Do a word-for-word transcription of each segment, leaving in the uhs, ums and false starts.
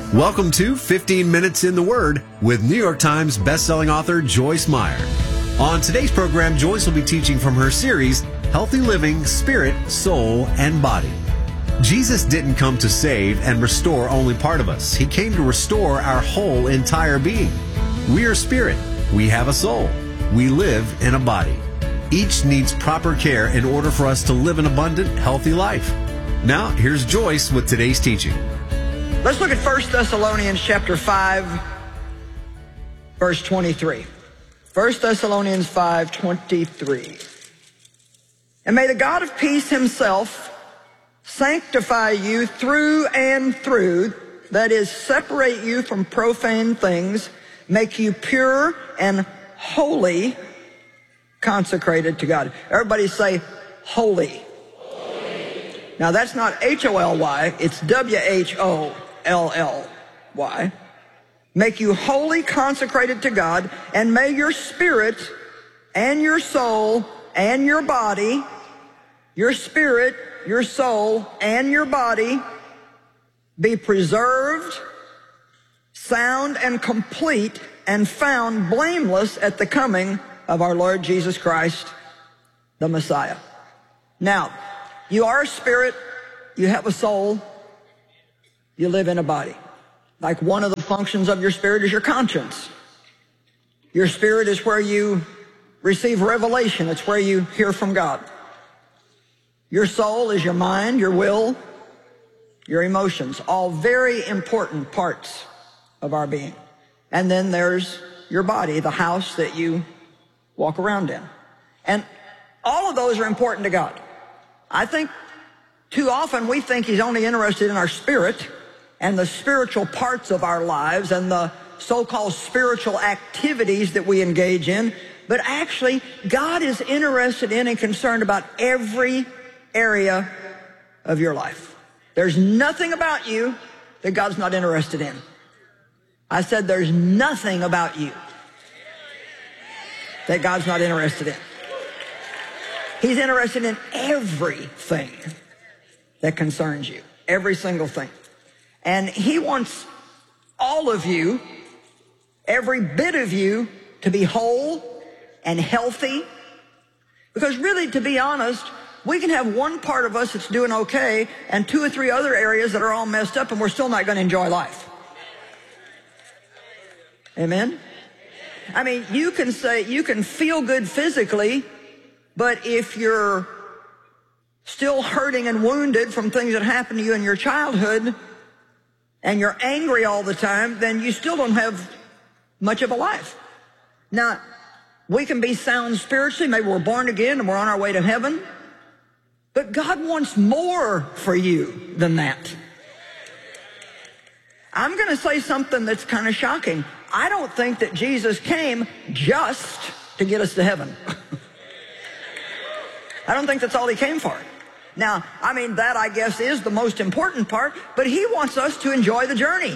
Welcome to fifteen minutes in the Word with New York Times bestselling author Joyce Meyer. On today's program, Joyce will be teaching from her series, Healthy Living, Spirit, Soul, and Body. Jesus didn't come to save and restore only part of us. He came to restore our whole entire being. We are spirit. We have a soul. We live in a body. Each needs proper care in order for us to live an abundant, healthy life. Now, here's Joyce with today's teaching. Let's look at First Thessalonians chapter five, verse twenty-three. First Thessalonians five, twenty-three. And may the God of peace himself sanctify you through and through, that is, separate you from profane things, make you pure and holy, consecrated to God. Everybody say, holy. Holy. Now that's not H O L Y, it's W H O L L Y. Make you wholly consecrated to God, and may your spirit and your soul and your body, your spirit, your soul, and your body be preserved, sound and complete, and found blameless at the coming of our Lord Jesus Christ, the Messiah. Now, you are a spirit, you have a soul, you live in a body. Like one of the functions of your spirit is your conscience. Your spirit is where you receive revelation. It's where you hear from God. Your soul is your mind, your will, your emotions, all very important parts of our being. And then there's your body, the house that you walk around in. And all of those are important to God. I think too often we think he's only interested in our spirit and the spiritual parts of our lives and the so-called spiritual activities that we engage in. But actually, God is interested in and concerned about every area of your life. There's nothing about you that God's not interested in. I said there's nothing about you that God's not interested in. He's interested in everything that concerns you, every single thing. And he wants all of you, every bit of you, to be whole and healthy. Because really, to be honest, we can have one part of us that's doing okay and two or three other areas that are all messed up, and we're still not going to enjoy life. Amen? I mean, you can say, you can feel good physically, but if you're still hurting and wounded from things that happened to you in your childhood, and you're angry all the time, then you still don't have much of a life. Now, we can be sound spiritually. Maybe we're born again and we're on our way to heaven. But God wants more for you than that. I'm going to say something that's kind of shocking. I don't think that Jesus came just to get us to heaven. I don't think that's all he came for. Now, I mean, that I guess is the most important part, but he wants us to enjoy the journey.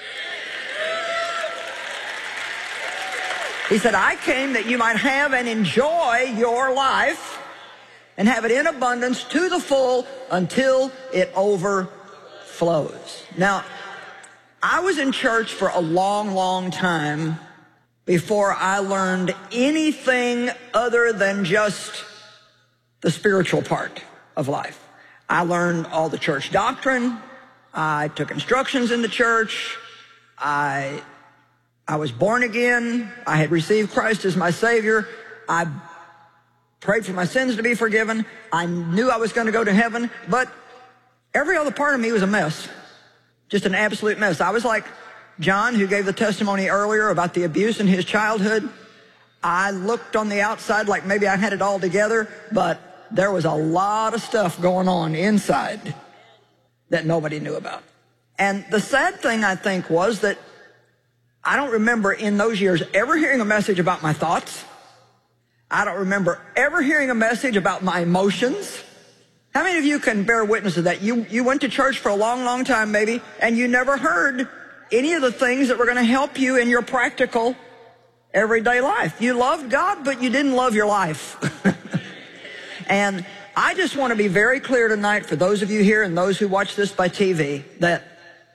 He said, I came that you might have and enjoy your life and have it in abundance to the full until it overflows. Now, I was in church for a long, long time before I learned anything other than just the spiritual part of life. I learned all the church doctrine. I took instructions in the church. I, I was born again. I had received Christ as my Savior. I prayed for my sins to be forgiven. I knew I was going to go to heaven, but every other part of me was a mess. Just an absolute mess. I was like John, who gave the testimony earlier about the abuse in his childhood. I looked on the outside like maybe I had it all together, but there was a lot of stuff going on inside that nobody knew about. And the sad thing, I think, was that I don't remember in those years ever hearing a message about my thoughts. I don't remember ever hearing a message about my emotions. How many of you can bear witness to that? You, you went to church for a long, long time maybe, and you never heard any of the things that were going to help you in your practical everyday life. You loved God, but you didn't love your life. And I just want to be very clear tonight for those of you here and those who watch this by T V that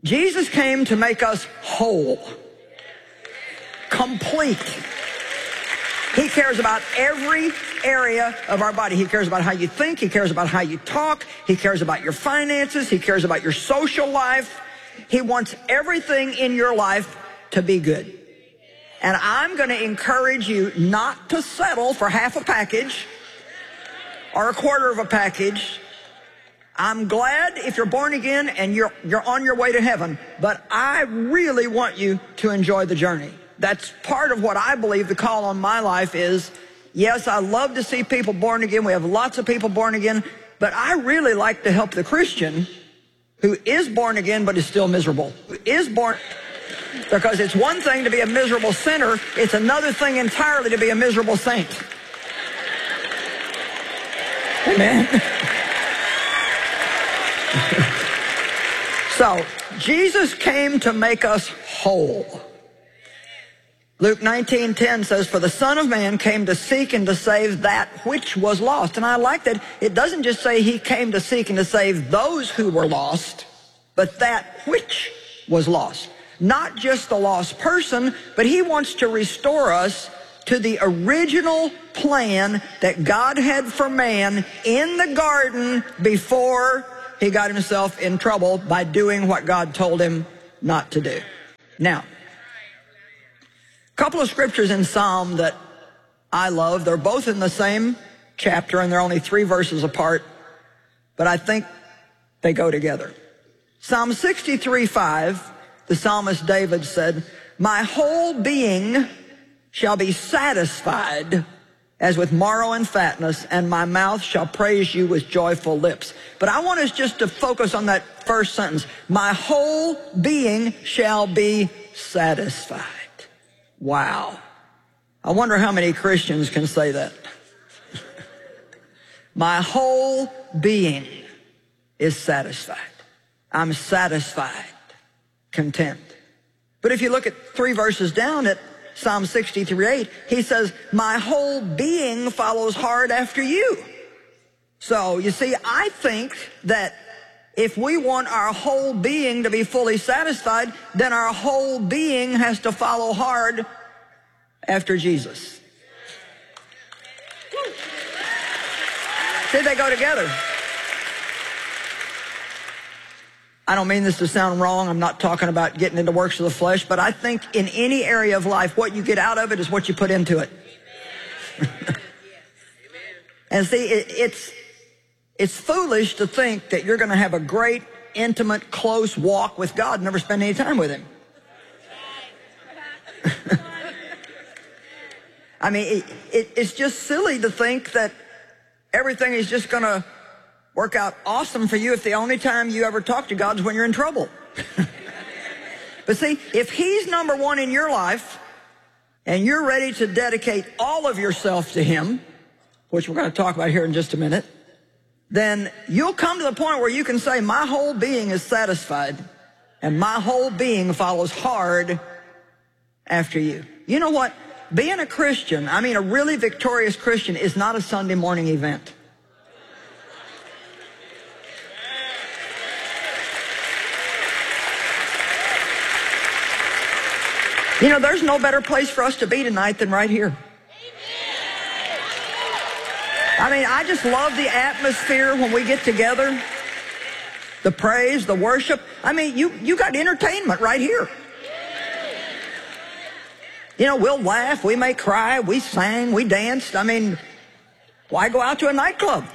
Jesus came to make us whole, complete. He cares about every area of our body. He cares about how you think. He cares about how you talk. He cares about your finances. He cares about your social life. He wants everything in your life to be good. And I'm going to encourage you not to settle for half a package or a quarter of a package. I'm glad if you're born again and you're, you're on your way to heaven, but I really want you to enjoy the journey. That's part of what I believe the call on my life is. Yes, I love to see people born again. We have lots of people born again, but I really like to help the Christian who is born again but is still miserable, who is born, because it's one thing to be a miserable sinner, it's another thing entirely to be a miserable saint. Amen. So, Jesus came to make us whole. Luke nineteen ten says, for the Son of Man came to seek and to save that which was lost. And I like that it doesn't just say he came to seek and to save those who were lost, but that which was lost. Not just the lost person, but he wants to restore us to the original plan that God had for man in the garden before he got himself in trouble by doing what God told him not to do. Now, a couple of scriptures in Psalm that I love. They're both in the same chapter, and they're only three verses apart, but I think they go together. Psalm sixty-three five, the psalmist David said, my whole being shall be satisfied as with marrow and fatness, and my mouth shall praise you with joyful lips. But I want us just to focus on that first sentence. My whole being shall be satisfied. Wow. I wonder how many Christians can say that. My whole being is satisfied. I'm satisfied, content. But if you look at three verses down at Psalm sixty-three eight, he says, my whole being follows hard after you. So, you see, I think that if we want our whole being to be fully satisfied, then our whole being has to follow hard after Jesus. See, they go together. I don't mean this to sound wrong. I'm not talking about getting into works of the flesh, but I think in any area of life, what you get out of it is what you put into it. And see, it, it's, it's foolish to think that you're going to have a great, intimate, close walk with God and never spend any time with him. I mean, it, it, it's just silly to think that everything is just going to work out awesome for you if the only time you ever talk to God is when you're in trouble. But see, if he's number one in your life and you're ready to dedicate all of yourself to him, which we're going to talk about here in just a minute, then you'll come to the point where you can say, my whole being is satisfied and my whole being follows hard after you. You know what? Being a Christian, I mean a really victorious Christian, is not a Sunday morning event. You know, there's no better place for us to be tonight than right here. I mean, I just love the atmosphere when we get together. The praise, the worship. I mean, you, you got entertainment right here. You know, we'll laugh, we may cry, we sang, we danced. I mean, why go out to a nightclub?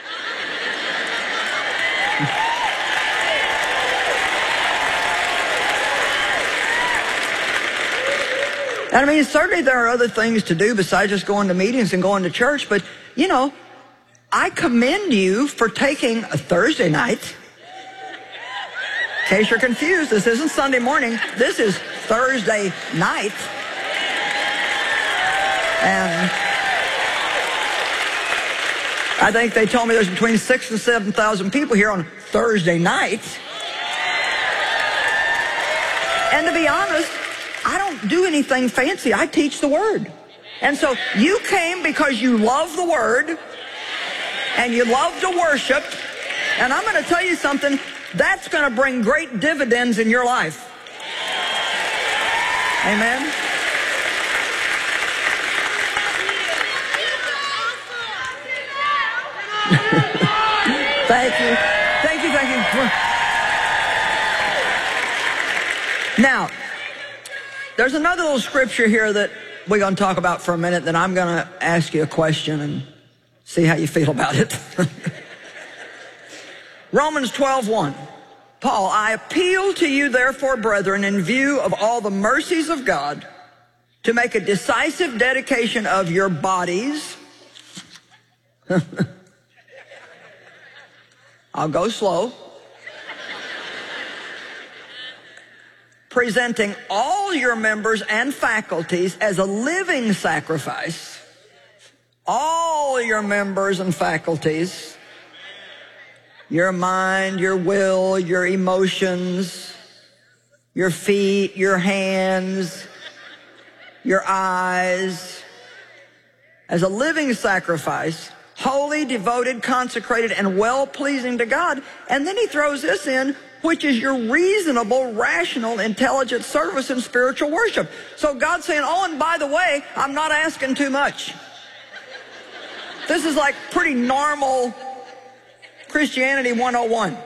And I mean, certainly there are other things to do besides just going to meetings and going to church, but, you know, I commend you for taking a Thursday night. In case you're confused, this isn't Sunday morning, this is Thursday night. And I think they told me there's between six and seven thousand people here on Thursday night. And to be honest, I don't do anything fancy. I teach the Word. And so you came because you love the Word and you love to worship. And I'm going to tell you something. that's going to bring great dividends in your life. Amen. Thank you. Thank you, thank you. Now, there's another little scripture here that we're going to talk about for a minute, then I'm going to ask you a question and see how you feel about it. Romans twelve one. Paul, I appeal to you, therefore, brethren, in view of all the mercies of God, to make a decisive dedication of your bodies. I'll go slow. Presenting all your members and faculties as a living sacrifice. All your members and faculties. Your mind, your will, your emotions, your feet, your hands, your eyes. As a living sacrifice, holy, devoted, consecrated, and well-pleasing to God. And then he throws this in, which is your reasonable, rational, intelligent service and spiritual worship. So God's saying, oh, and by the way, I'm not asking too much. This is like pretty normal Christianity one oh one.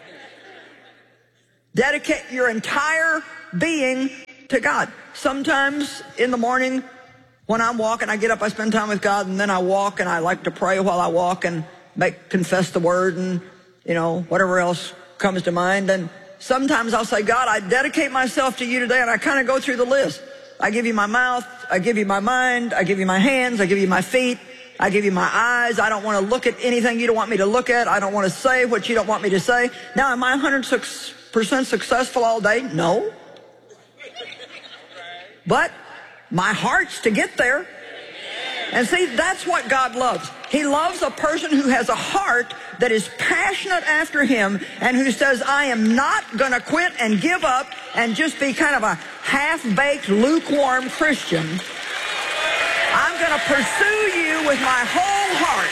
Dedicate your entire being to God. Sometimes in the morning when I'm walking, I get up, I spend time with God, and then I walk, and I like to pray while I walk and make confess the word and, you know, whatever else comes to mind. And sometimes I'll say, God, I dedicate myself to you today, and I kind of go through the list. I give you my mouth, I give you my mind, I give you my hands, I give you my feet, I give you my eyes. I don't want to look at anything you don't want me to look at. I don't want to say what you don't want me to say. Now, am I one hundred percent successful all day? No. But my heart's to get there. And see, that's what God loves. He loves a person who has a heart that is passionate after him and who says, I am not going to quit and give up and just be kind of a half-baked, lukewarm Christian. I'm going to pursue you with my whole heart.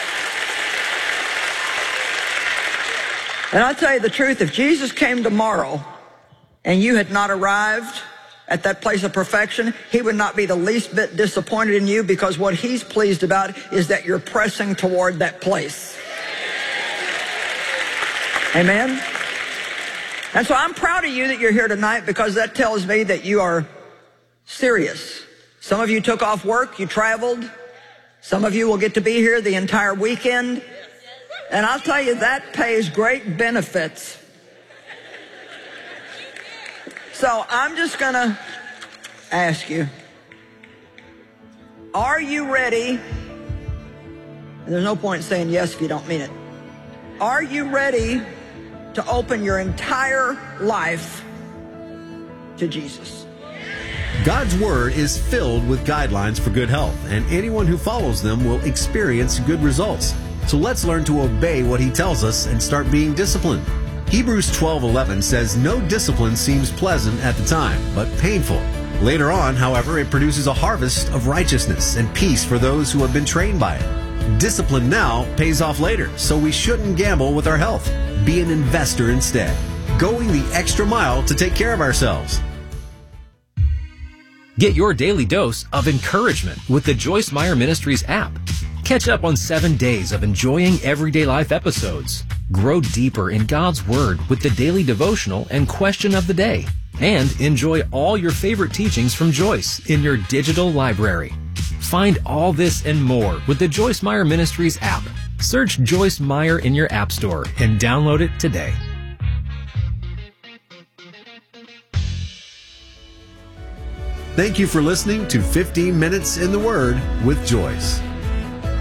And I'll tell you the truth, if Jesus came tomorrow and you had not arrived at that place of perfection, he would not be the least bit disappointed in you, because what he's pleased about is that you're pressing toward that place. Amen? And so I'm proud of you that you're here tonight, because that tells me that you are serious. Some of you took off work, you traveled. Some of you will get to be here the entire weekend. And I'll tell you, that pays great benefits. So I'm just going to ask you, are you ready? And there's no point in saying yes if you don't mean it. Are you ready to open your entire life to Jesus? God's Word is filled with guidelines for good health, and anyone who follows them will experience good results. So let's learn to obey what He tells us and start being disciplined. Hebrews twelve eleven says, no discipline seems pleasant at the time, but painful. Later on, however, it produces a harvest of righteousness and peace for those who have been trained by it. Discipline now pays off later, so we shouldn't gamble with our health. Be an investor instead, going the extra mile to take care of ourselves. Get your daily dose of encouragement with the Joyce Meyer Ministries app. Catch up on seven days of enjoying everyday life episodes. Grow deeper in God's Word with the daily devotional and question of the day. And enjoy all your favorite teachings from Joyce in your digital library. Find all this and more with the Joyce Meyer Ministries app. Search Joyce Meyer in your app store and download it today. Thank you for listening to fifteen minutes in the Word with Joyce.